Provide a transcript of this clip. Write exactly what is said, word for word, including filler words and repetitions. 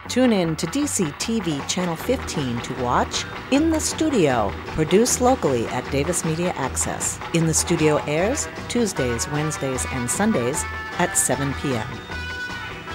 Tune in to D C T V Channel fifteen to watch In the Studio, produced locally at Davis Media Access. In the Studio airs Tuesdays, Wednesdays, and Sundays at seven p.m.